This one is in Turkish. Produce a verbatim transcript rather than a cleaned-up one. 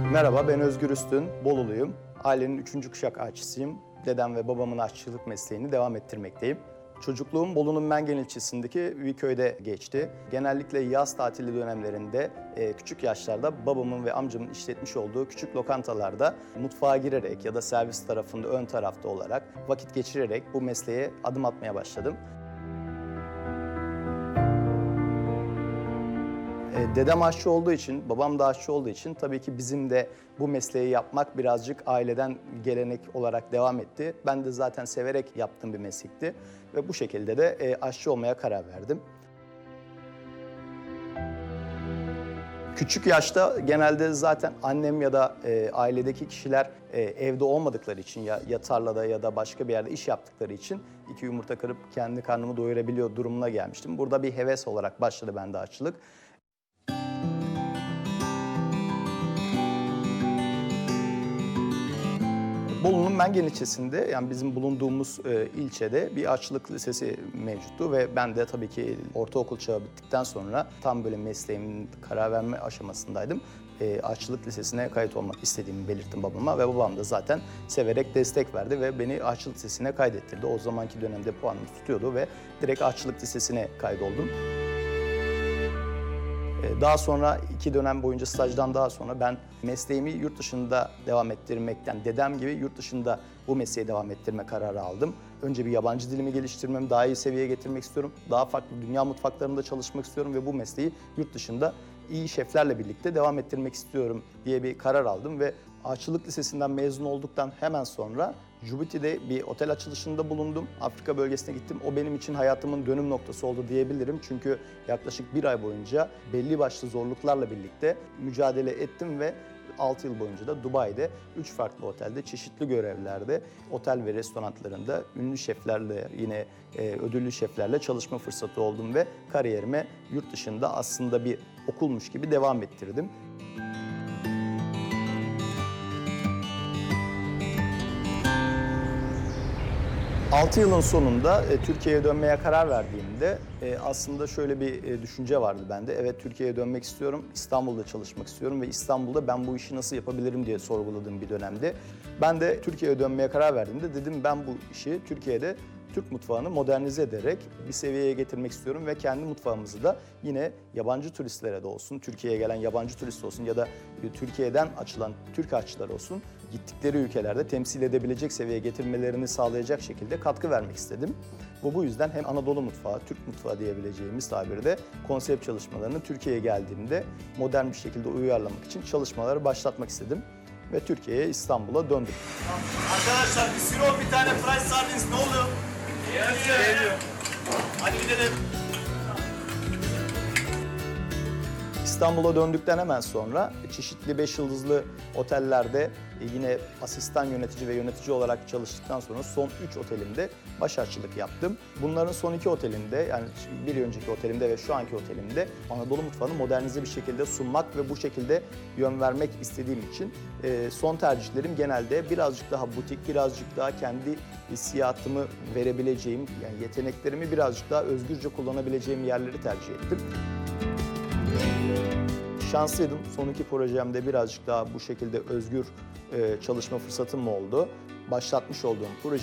Merhaba, ben Özgür Üstün, Boluluyum. Ailenin üçüncü kuşak aşçısıyım. Dedem ve babamın aşçılık mesleğini devam ettirmekteyim. Çocukluğum Bolu'nun Mengen ilçesindeki bir köyde geçti. Genellikle yaz tatili dönemlerinde e, küçük yaşlarda babamın ve amcamın işletmiş olduğu küçük lokantalarda mutfağa girerek ya da servis tarafında ön tarafta olarak vakit geçirerek bu mesleğe adım atmaya başladım. E, Dedem aşçı olduğu için, babam da aşçı olduğu için tabii ki bizim de bu mesleği yapmak birazcık aileden gelenek olarak devam etti. Ben de zaten severek yaptığım bir meslekti ve bu şekilde de e, aşçı olmaya karar verdim. Küçük yaşta genelde zaten annem ya da e, ailedeki kişiler e, evde olmadıkları için ya, ya tarlada ya da başka bir yerde iş yaptıkları için iki yumurta kırıp kendi karnımı doyurabiliyor durumuna gelmiştim. Burada bir heves olarak başladı bende aşçılık. Bolu'nun Mengen ilçesinde, yani bizim bulunduğumuz e, ilçede bir aşçılık lisesi mevcuttu ve ben de tabii ki ortaokul çağı bittikten sonra tam böyle mesleğimin karar verme aşamasındaydım. E, aşçılık lisesine kayıt olmak istediğimi belirttim babama ve babam da zaten severek destek verdi ve beni aşçılık lisesine kaydettirdi. O zamanki dönemde puanım tutuyordu ve direkt aşçılık lisesine kaydoldum. Daha sonra iki dönem boyunca stajdan daha sonra ben mesleğimi yurt dışında devam ettirmekten, dedem gibi yurt dışında bu mesleği devam ettirme kararı aldım. Önce bir yabancı dilimi geliştirmem, daha iyi seviyeye getirmek istiyorum. Daha farklı dünya mutfaklarında çalışmak istiyorum ve bu mesleği yurt dışında iyi şeflerle birlikte devam ettirmek istiyorum diye bir karar aldım ve aşçılık lisesinden mezun olduktan hemen sonra Cibuti'de bir otel açılışında bulundum. Afrika bölgesine gittim. O benim için hayatımın dönüm noktası oldu diyebilirim. Çünkü yaklaşık bir ay boyunca belli başlı zorluklarla birlikte mücadele ettim ve altı yıl boyunca da Dubai'de üç farklı otelde, çeşitli görevlerde, otel ve restoranlarında ünlü şeflerle, yine e, ödüllü şeflerle çalışma fırsatı oldum ve kariyerime yurt dışında aslında bir okulmuş gibi devam ettirdim. altı yılın sonunda e, Türkiye'ye dönmeye karar verdiğimde e, aslında şöyle bir e, düşünce vardı bende. Evet, Türkiye'ye dönmek istiyorum, İstanbul'da çalışmak istiyorum ve İstanbul'da ben bu işi nasıl yapabilirim diye sorguladığım bir dönemde. Ben de Türkiye'ye dönmeye karar verdiğimde dedim ben bu işi Türkiye'de Türk mutfağını modernize ederek bir seviyeye getirmek istiyorum ve kendi mutfağımızı da yine yabancı turistlere de olsun, Türkiye'ye gelen yabancı turist olsun ya da Türkiye'den açılan Türk aşçılar olsun, gittikleri ülkelerde temsil edebilecek seviyeye getirmelerini sağlayacak şekilde katkı vermek istedim. Bu bu yüzden hem Anadolu mutfağı, Türk mutfağı diyebileceğimiz tabirde konsept çalışmalarını Türkiye'ye geldiğimde modern bir şekilde uyarlamak için çalışmaları başlatmak istedim ve Türkiye'ye, İstanbul'a döndüm. Arkadaşlar bir sirop, bir tane fried sardines ne oluyor? Geliyor. Hadi gidelim. İstanbul'a döndükten hemen sonra çeşitli beş yıldızlı otellerde yine asistan yönetici ve yönetici olarak çalıştıktan sonra son üç otelimde baş aşçılık yaptım. Bunların son iki otelinde, yani bir önceki otelimde ve şu anki otelimde Anadolu mutfağını modernize bir şekilde sunmak ve bu şekilde yön vermek istediğim için son tercihlerim genelde birazcık daha butik, birazcık daha kendi hissiyatımı verebileceğim, yani yeteneklerimi birazcık daha özgürce kullanabileceğim yerleri tercih ettim. Şanslıydım. Son iki projemde birazcık daha bu şekilde özgür çalışma fırsatım oldu. Başlatmış olduğum proje